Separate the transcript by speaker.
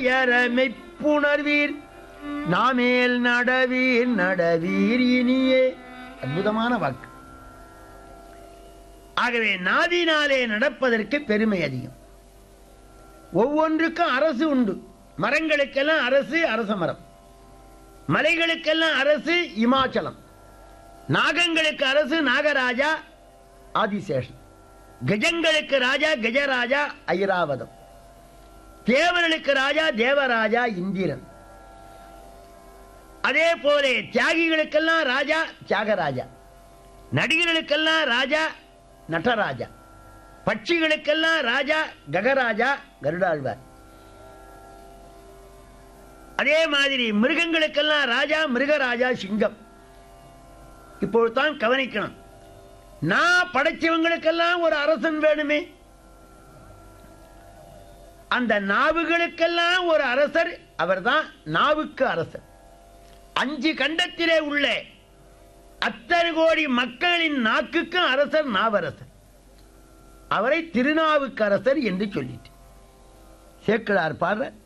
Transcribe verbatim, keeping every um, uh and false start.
Speaker 1: எரமை புணர்வீர் நாமேல் நடவீர் நடவீர் இனியே. அற்புதமான வாக்கு. ஆகவே நாதினாலே நடப்பதற்கு பெருமை அதிகம். ஒவ்வொன்றுக்கும் அரசு உண்டு. மரங்களுக்கெல்லாம் அரசு அரச மரம், மலைகளுக்கெல்லாம் அரசு இமாச்சலம், நாகங்களுக்கு அரசு நாகராஜா ஆதிசேஷன், கஜங்களுக்கு ராஜா கஜராஜா ஐராவதம், தேவர்களுக்கு ராஜா தேவராஜா இந்திரன். அதே போல தியாகிகளுக்கெல்லாம் ராஜா தியாகராஜா, நடிகர்களுக்கெல்லாம் ராஜா நடராஜா, பட்சிகளுக்கெல்லாம் ராஜா ககராஜா கருடாழ்வார். அதே மாதிரி மிருகங்களுக்கெல்லாம் ராஜா மிருகராஜா சிங்கம். இப்பொழுதுதான் கவனிக்கணும், நான் படைச்சவங்களுக்கெல்லாம் ஒரு அரசன் வேணுமே. அந்த நாவுகளுக்கெல்லாம் ஒரு அரசர், அவர்தான் நாவுக்கு அரசர். அஞ்சு கண்டத்திலே உள்ள அத்தனை கோடி மக்களின் நாக்குக்கும் அரசர் நாவரசர். அவரை திருநாவுக்கரசர் என்று சொல்லிட்டு சேக்கிழார் பாடுற